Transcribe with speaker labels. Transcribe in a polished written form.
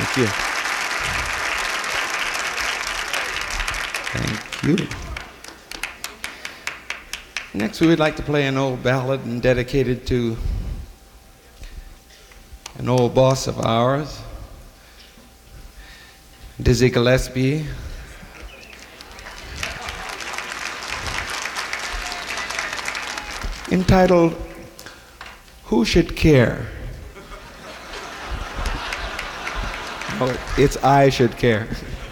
Speaker 1: you. Thank you. Next, we would like to play an old ballad and dedicate it to an old boss of ours, Dizzy Gillespie. Entitled, Who Should Care? Oh, it's I Should Care.